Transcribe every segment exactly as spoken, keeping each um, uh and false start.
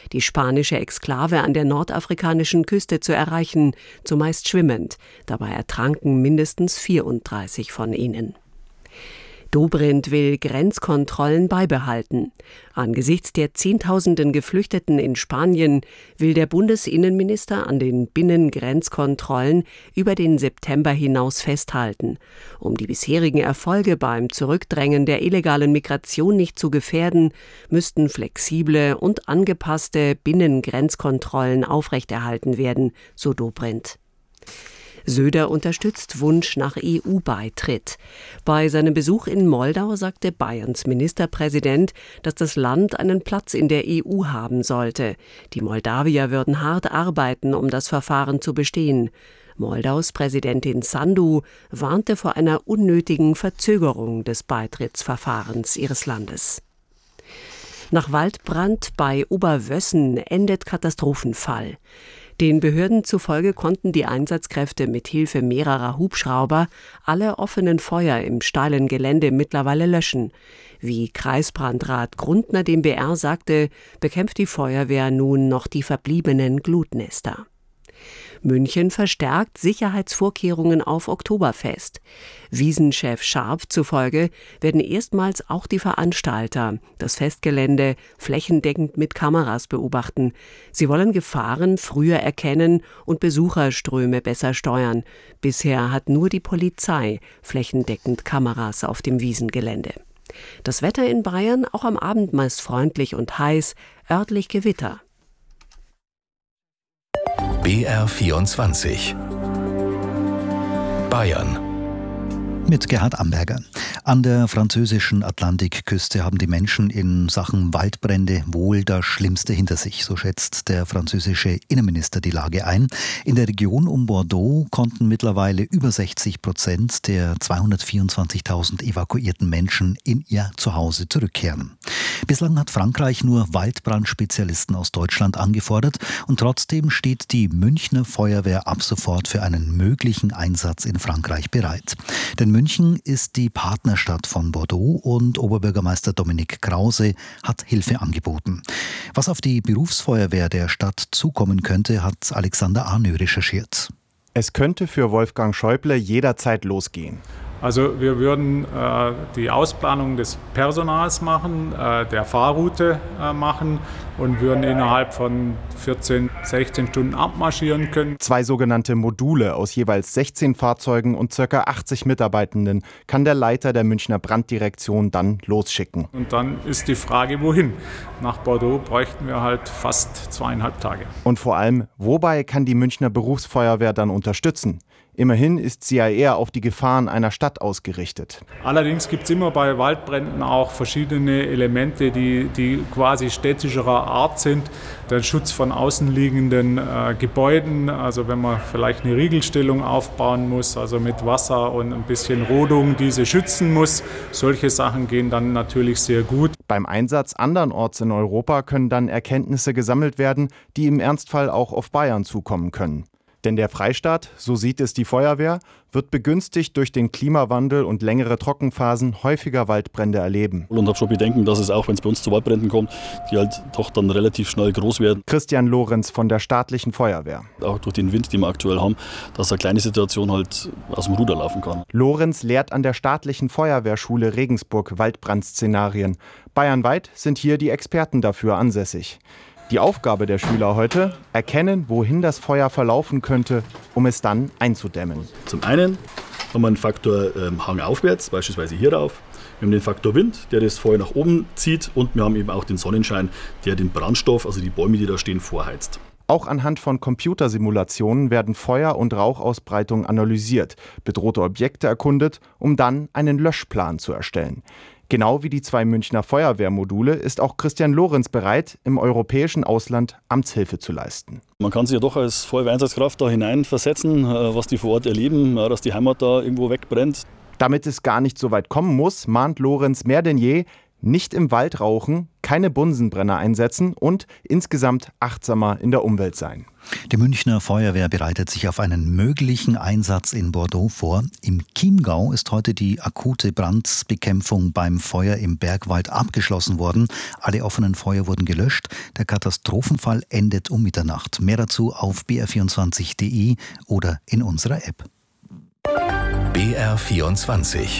die spanische Exklave an der nordafrikanischen Küste zu erreichen, zumeist schwimmend. Dabei ertranken mindestens vierunddreißig von ihnen. Dobrindt will Grenzkontrollen beibehalten. Angesichts der Zehntausenden Geflüchteten in Spanien will der Bundesinnenminister an den Binnengrenzkontrollen über den September hinaus festhalten. Um die bisherigen Erfolge beim Zurückdrängen der illegalen Migration nicht zu gefährden, müssten flexible und angepasste Binnengrenzkontrollen aufrechterhalten werden, so Dobrindt. Söder unterstützt Wunsch nach E U-Beitritt. Bei seinem Besuch in Moldau sagte Bayerns Ministerpräsident, dass das Land einen Platz in der E U haben sollte. Die Moldawier würden hart arbeiten, um das Verfahren zu bestehen. Moldaus Präsidentin Sandu warnte vor einer unnötigen Verzögerung des Beitrittsverfahrens ihres Landes. Nach Waldbrand bei Oberwössen endet Katastrophenfall. Den Behörden zufolge konnten die Einsatzkräfte mit Hilfe mehrerer Hubschrauber alle offenen Feuer im steilen Gelände mittlerweile löschen. Wie Kreisbrandrat Grundner dem B R sagte, bekämpft die Feuerwehr nun noch die verbliebenen Glutnester. München verstärkt Sicherheitsvorkehrungen auf Oktoberfest. Wiesenchef Scharf zufolge werden erstmals auch die Veranstalter das Festgelände flächendeckend mit Kameras beobachten. Sie wollen Gefahren früher erkennen und Besucherströme besser steuern. Bisher hat nur die Polizei flächendeckend Kameras auf dem Wiesengelände. Das Wetter in Bayern auch am Abend meist freundlich und heiß, örtlich Gewitter. B R vierundzwanzig Bayern mit Gerhard Amberger. An der französischen Atlantikküste haben die Menschen in Sachen Waldbrände wohl das Schlimmste hinter sich. So schätzt der französische Innenminister die Lage ein. In der Region um Bordeaux konnten mittlerweile über sechzig Prozent der zweihundertvierundzwanzigtausend evakuierten Menschen in ihr Zuhause zurückkehren. Bislang hat Frankreich nur Waldbrandspezialisten aus Deutschland angefordert und trotzdem steht die Münchner Feuerwehr ab sofort für einen möglichen Einsatz in Frankreich bereit. Denn München ist die Partnerstadt von Bordeaux und Oberbürgermeister Dominik Krause hat Hilfe angeboten. Was auf die Berufsfeuerwehr der Stadt zukommen könnte, hat Alexander Arnö recherchiert. Es könnte für Wolfgang Schäuble jederzeit losgehen. Also wir würden äh, die Ausplanung des Personals machen, äh, der Fahrroute äh, machen und würden innerhalb von vierzehn, sechzehn Stunden abmarschieren können. Zwei sogenannte Module aus jeweils sechzehn Fahrzeugen und ca. achtzig Mitarbeitenden kann der Leiter der Münchner Branddirektion dann losschicken. Und dann ist die Frage, wohin? Nach Bordeaux bräuchten wir halt fast zweieinhalb Tage. Und vor allem, wobei kann die Münchner Berufsfeuerwehr dann unterstützen? Immerhin ist sie ja eher auf die Gefahren einer Stadt ausgerichtet. Allerdings gibt es immer bei Waldbränden auch verschiedene Elemente, die, die quasi städtischerer Art sind. Der Schutz von außenliegenden äh, Gebäuden, also wenn man vielleicht eine Riegelstellung aufbauen muss, also mit Wasser und ein bisschen Rodung diese schützen muss. Solche Sachen gehen dann natürlich sehr gut. Beim Einsatz andernorts in Europa können dann Erkenntnisse gesammelt werden, die im Ernstfall auch auf Bayern zukommen können. Denn der Freistaat, so sieht es die Feuerwehr, wird begünstigt durch den Klimawandel und längere Trockenphasen häufiger Waldbrände erleben. Und habe schon Bedenken, dass es auch, wenn es bei uns zu Waldbränden kommt, die halt doch dann relativ schnell groß werden. Christian Lorenz von der staatlichen Feuerwehr. Auch durch den Wind, den wir aktuell haben, dass eine kleine Situation halt aus dem Ruder laufen kann. Lorenz lehrt an der staatlichen Feuerwehrschule Regensburg Waldbrandszenarien. Bayernweit sind hier die Experten dafür ansässig. Die Aufgabe der Schüler heute: erkennen, wohin das Feuer verlaufen könnte, um es dann einzudämmen. Zum einen haben wir einen Faktor ähm, Hang aufwärts, beispielsweise hier rauf. Wir haben den Faktor Wind, der das Feuer nach oben zieht, und wir haben eben auch den Sonnenschein, der den Brandstoff, also die Bäume, die da stehen, vorheizt. Auch anhand von Computersimulationen werden Feuer- und Rauchausbreitung analysiert, bedrohte Objekte erkundet, um dann einen Löschplan zu erstellen. Genau wie die zwei Münchner Feuerwehrmodule ist auch Christian Lorenz bereit, im europäischen Ausland Amtshilfe zu leisten. Man kann sich ja doch als Feuerwehreinsatzkraft da hineinversetzen, was die vor Ort erleben, dass die Heimat da irgendwo wegbrennt. Damit es gar nicht so weit kommen muss, mahnt Lorenz mehr denn je: Nicht im Wald rauchen, keine Bunsenbrenner einsetzen und insgesamt achtsamer in der Umwelt sein. Die Münchner Feuerwehr bereitet sich auf einen möglichen Einsatz in Bordeaux vor. Im Chiemgau ist heute die akute Brandbekämpfung beim Feuer im Bergwald abgeschlossen worden. Alle offenen Feuer wurden gelöscht. Der Katastrophenfall endet um Mitternacht. Mehr dazu auf b r vierundzwanzig punkt d e oder in unserer App. B R vierundzwanzig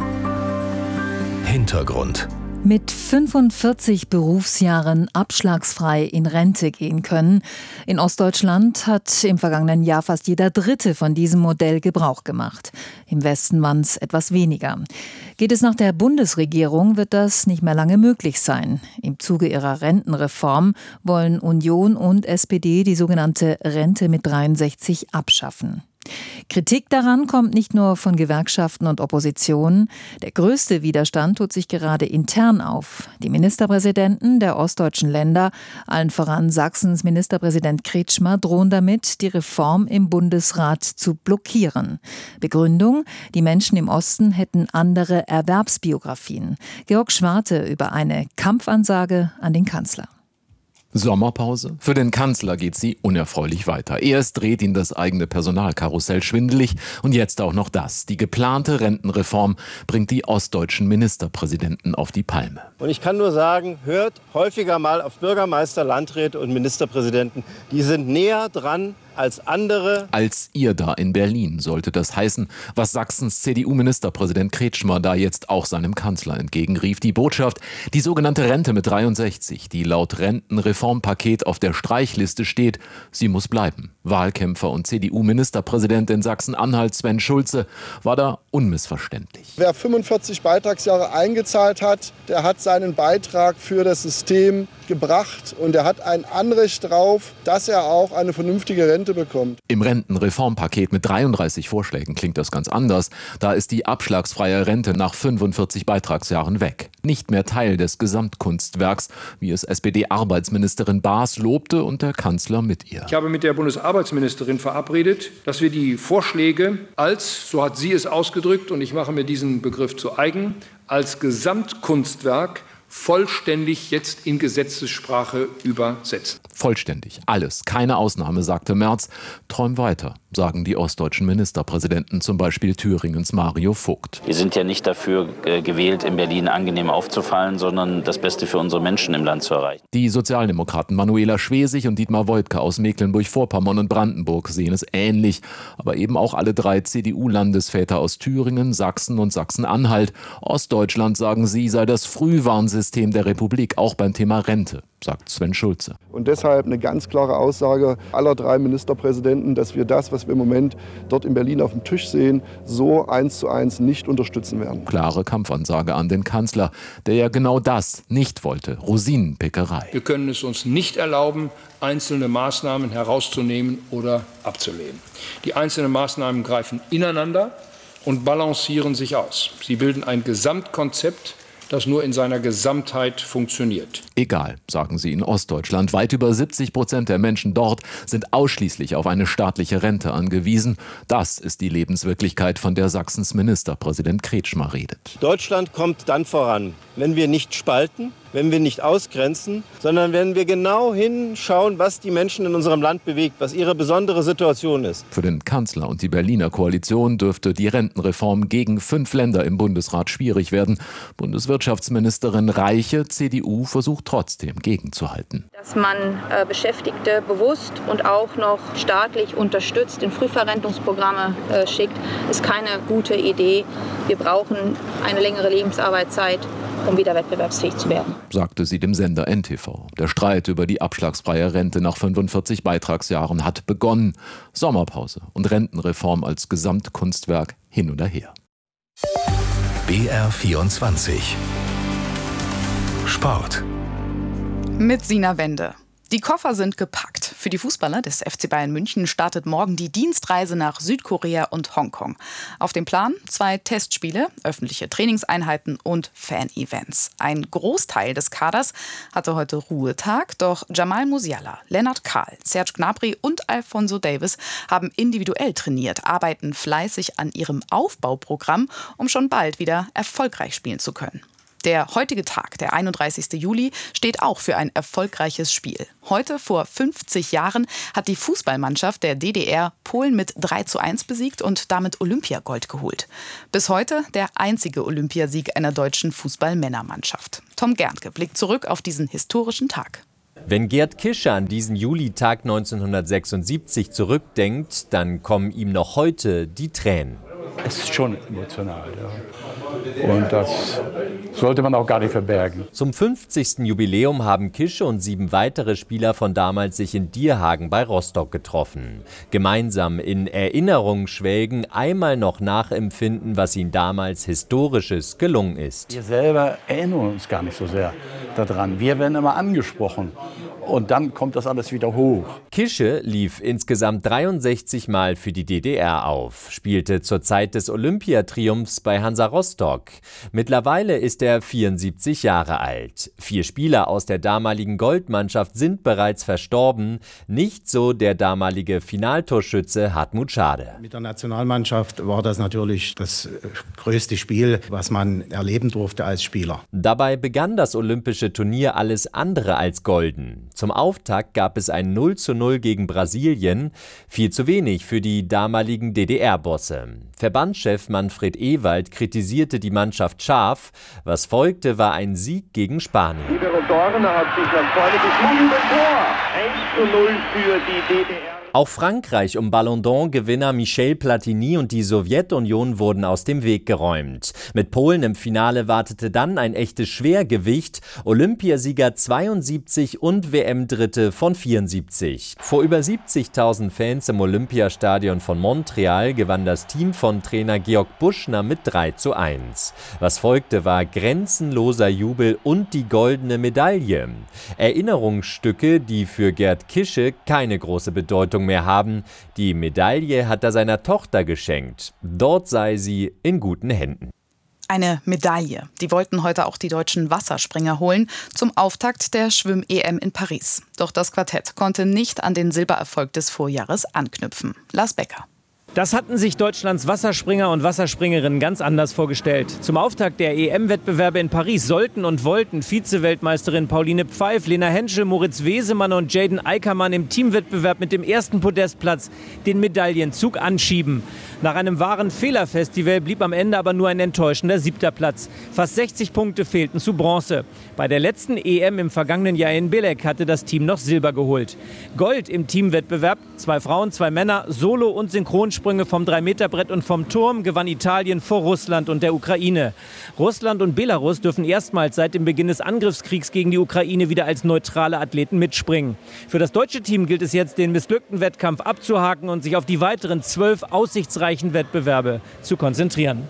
Hintergrund. Mit fünfundvierzig Berufsjahren abschlagsfrei in Rente gehen können. In Ostdeutschland hat im vergangenen Jahr fast jeder Dritte von diesem Modell Gebrauch gemacht. Im Westen waren es etwas weniger. Geht es nach der Bundesregierung, wird das nicht mehr lange möglich sein. Im Zuge ihrer Rentenreform wollen Union und S P D die sogenannte Rente mit dreiundsechzig abschaffen. Kritik daran kommt nicht nur von Gewerkschaften und Opposition. Der größte Widerstand tut sich gerade intern auf. Die Ministerpräsidenten der ostdeutschen Länder, allen voran Sachsens Ministerpräsident Kretschmer, drohen damit, die Reform im Bundesrat zu blockieren. Begründung: Die Menschen im Osten hätten andere Erwerbsbiografien. Georg Schwarte über eine Kampfansage an den Kanzler. Sommerpause? Für den Kanzler geht sie unerfreulich weiter. Erst dreht ihn das eigene Personalkarussell schwindelig und jetzt auch noch das. Die geplante Rentenreform bringt die ostdeutschen Ministerpräsidenten auf die Palme. Und ich kann nur sagen, hört häufiger mal auf Bürgermeister, Landräte und Ministerpräsidenten. Die sind näher dran als andere. Als ihr da in Berlin, sollte das heißen, was Sachsens C D U-Ministerpräsident Kretschmer da jetzt auch seinem Kanzler entgegenrief. Die Botschaft: Die sogenannte Rente mit dreiundsechzig, die laut Rentenreformpaket auf der Streichliste steht, sie muss bleiben. Wahlkämpfer und C D U-Ministerpräsident in Sachsen-Anhalt Sven Schulze war da unmissverständlich. Wer fünfundvierzig Beitragsjahre eingezahlt hat, der hat seinen Beitrag für das System gebracht und er hat ein Anrecht darauf, dass er auch eine vernünftige Rente bekommt. Im Rentenreformpaket mit dreiunddreißig Vorschlägen klingt das ganz anders. Da ist die abschlagsfreie Rente nach fünfundvierzig Beitragsjahren weg. Nicht mehr Teil des Gesamtkunstwerks, wie es S P D-Arbeitsministerin Baas lobte und der Kanzler mit ihr. Ich habe mit der Bundesarbeitsministerin verabredet, dass wir die Vorschläge als, so hat sie es ausgedrückt, und ich mache mir diesen Begriff zu eigen, als Gesamtkunstwerk vollständig jetzt in Gesetzessprache übersetzen. Vollständig, alles, keine Ausnahme, sagte Merz. Träum weiter, sagen die ostdeutschen Ministerpräsidenten, zum Beispiel Thüringens Mario Vogt. Wir sind ja nicht dafür äh, gewählt, in Berlin angenehm aufzufallen, sondern das Beste für unsere Menschen im Land zu erreichen. Die Sozialdemokraten Manuela Schwesig und Dietmar Woidke aus Mecklenburg-Vorpommern und Brandenburg sehen es ähnlich. Aber eben auch alle drei C D U-Landesväter aus Thüringen, Sachsen und Sachsen-Anhalt. Ostdeutschland, sagen sie, sei das Frühwarnsystem der Republik, auch beim Thema Rente, sagt Sven Schulze. Und deshalb eine ganz klare Aussage aller drei Ministerpräsidenten, dass wir das, was wir im Moment dort in Berlin auf dem Tisch sehen, so eins zu eins nicht unterstützen werden. Klare Kampfansage an den Kanzler, der ja genau das nicht wollte. Rosinenpickerei. Wir können es uns nicht erlauben, einzelne Maßnahmen herauszunehmen oder abzulehnen. Die einzelnen Maßnahmen greifen ineinander und balancieren sich aus. Sie bilden ein Gesamtkonzept, das nur in seiner Gesamtheit funktioniert. Egal, sagen sie in Ostdeutschland. Weit über siebzig Prozent der Menschen dort sind ausschließlich auf eine staatliche Rente angewiesen. Das ist die Lebenswirklichkeit, von der Sachsens Ministerpräsident Kretschmer redet. Deutschland kommt dann voran, wenn wir nicht spalten, wenn wir nicht ausgrenzen, sondern wenn wir genau hinschauen, was die Menschen in unserem Land bewegt, was ihre besondere Situation ist. Für den Kanzler und die Berliner Koalition dürfte die Rentenreform gegen fünf Länder im Bundesrat schwierig werden. Bundeswirtschaftsministerin Reiche, C D U, versucht trotzdem gegenzuhalten. Dass man äh, Beschäftigte bewusst und auch noch staatlich unterstützt, in Frühverrentungsprogramme äh, schickt, ist keine gute Idee. Wir brauchen eine längere Lebensarbeitszeit, um wieder wettbewerbsfähig zu werden, sagte sie dem Sender N T V. Der Streit über die abschlagsfreie Rente nach fünfundvierzig Beitragsjahren hat begonnen. Sommerpause und Rentenreform als Gesamtkunstwerk hin oder her. B R vierundzwanzig Sport mit Sina Wende. Die Koffer sind gepackt. Für die Fußballer des F C Bayern München startet morgen die Dienstreise nach Südkorea und Hongkong. Auf dem Plan zwei Testspiele, öffentliche Trainingseinheiten und Fan-Events. Ein Großteil des Kaders hatte heute Ruhetag, doch Jamal Musiala, Lennart Kahl, Serge Gnabry und Alphonso Davies haben individuell trainiert, arbeiten fleißig an ihrem Aufbauprogramm, um schon bald wieder erfolgreich spielen zu können. Der heutige Tag, der einunddreißigste Juli, steht auch für ein erfolgreiches Spiel. Heute, vor fünfzig Jahren, hat die Fußballmannschaft der D D R Polen mit drei zu eins besiegt und damit Olympiagold geholt. Bis heute der einzige Olympiasieg einer deutschen Fußballmännermannschaft. Tom Gerntke blickt zurück auf diesen historischen Tag. Wenn Gerd Kische an diesen Julitag neunzehnhundertsechsundsiebzig zurückdenkt, dann kommen ihm noch heute die Tränen. Es ist schon emotional, ja. Und das sollte man auch gar nicht verbergen. Zum fünfzigsten Jubiläum haben Kische und sieben weitere Spieler von damals sich in Dierhagen bei Rostock getroffen. Gemeinsam in Erinnerung schwelgen, einmal noch nachempfinden, was ihnen damals Historisches gelungen ist. Wir selber erinnern uns gar nicht so sehr daran. Wir werden immer angesprochen. Und dann kommt das alles wieder hoch. Kische lief insgesamt dreiundsechzig Mal für die D D R auf, spielte zur Zeit des Olympiatriumphs bei Hansa Rostock. Mittlerweile ist er vierundsiebzig Jahre alt. Vier Spieler aus der damaligen Goldmannschaft sind bereits verstorben. Nicht so der damalige Finaltorschütze Hartmut Schade. Mit der Nationalmannschaft war das natürlich das größte Spiel, was man erleben durfte als Spieler. Dabei begann das olympische Turnier alles andere als golden. Zum Auftakt gab es ein null zu null gegen Brasilien, viel zu wenig für die damaligen D D R-Bosse. Verbandschef Manfred Ewald kritisierte die Mannschaft scharf. Was folgte, war ein Sieg gegen Spanien. Libero Dorner hat sich nach vorne geschoben. Tor! eins zu null für die D D R. Auch Frankreich um Ballon d'Or-Gewinner Michel Platini und die Sowjetunion wurden aus dem Weg geräumt. Mit Polen im Finale wartete dann ein echtes Schwergewicht, Olympiasieger zweiundsiebzig und W M-Dritte von vierundsiebzig. Vor über siebzigtausend Fans im Olympiastadion von Montreal gewann das Team von Trainer Georg Buschner mit drei zu eins. Was folgte, war grenzenloser Jubel und die goldene Medaille. Erinnerungsstücke, die für Gerd Kische keine große Bedeutung mehr haben. Die Medaille hat er seiner Tochter geschenkt. Dort sei sie in guten Händen. Eine Medaille. Die wollten heute auch die deutschen Wasserspringer holen zum Auftakt der Schwimm-E M in Paris. Doch das Quartett konnte nicht an den Silbererfolg des Vorjahres anknüpfen. Lars Becker. Das hatten sich Deutschlands Wasserspringer und Wasserspringerinnen ganz anders vorgestellt. Zum Auftakt der E M-Wettbewerbe in Paris sollten und wollten Vize-Weltmeisterin Pauline Pfeif, Lena Henschel, Moritz Wesemann und Jaden Eickermann im Teamwettbewerb mit dem ersten Podestplatz den Medaillenzug anschieben. Nach einem wahren Fehlerfestival blieb am Ende aber nur ein enttäuschender siebter Platz. Fast sechzig Punkte fehlten zu Bronze. Bei der letzten E M im vergangenen Jahr in Belek hatte das Team noch Silber geholt. Gold im Teamwettbewerb, zwei Frauen, zwei Männer, Solo- und Synchronsprünge vom drei Meter Brett und vom Turm gewann Italien vor Russland und der Ukraine. Russland und Belarus dürfen erstmals seit dem Beginn des Angriffskriegs gegen die Ukraine wieder als neutrale Athleten mitspringen. Für das deutsche Team gilt es jetzt, den missglückten Wettkampf abzuhaken und sich auf die weiteren zwölf aussichtsreichen Wettbewerbe zu konzentrieren.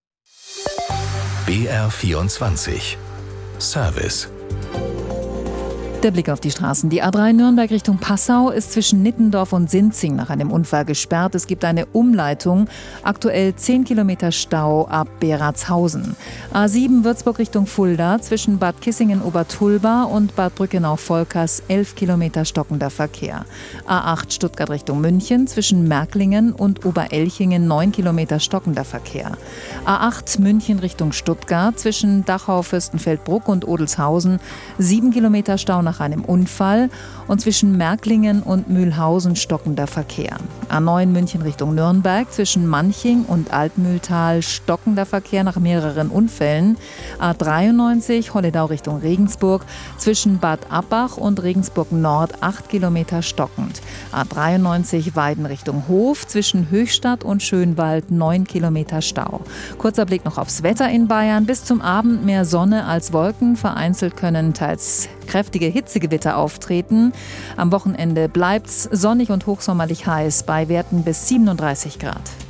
B R vierundzwanzig Service. Der Blick auf die Straßen. Die A drei Nürnberg Richtung Passau ist zwischen Nittendorf und Sinzing nach einem Unfall gesperrt. Es gibt eine Umleitung. Aktuell zehn Kilometer Stau ab Beratshausen. A sieben Würzburg Richtung Fulda zwischen Bad Kissingen-Obertulba und Bad Brückenau-Volkers elf Kilometer stockender Verkehr. A acht Stuttgart Richtung München zwischen Märklingen und Oberelchingen neun Kilometer stockender Verkehr. A acht München Richtung Stuttgart zwischen Dachau-Fürstenfeldbruck und Odelshausen sieben Kilometer Stau nach einem Unfall und zwischen Märklingen und Mühlhausen stockender Verkehr. A neun München Richtung Nürnberg zwischen Manching und Altmühltal stockender Verkehr nach mehreren Unfällen. A dreiundneunzig Holledau Richtung Regensburg zwischen Bad Abbach und Regensburg Nord acht Kilometer stockend. A dreiundneunzig Weiden Richtung Hof zwischen Höchstadt und Schönwald neun Kilometer Stau. Kurzer Blick noch aufs Wetter in Bayern. Bis zum Abend mehr Sonne als Wolken. Vereinzelt können teils kräftige Hitzegewitter auftreten. Am Wochenende bleibt's sonnig und hochsommerlich heiß bei Werten bis siebenunddreißig Grad.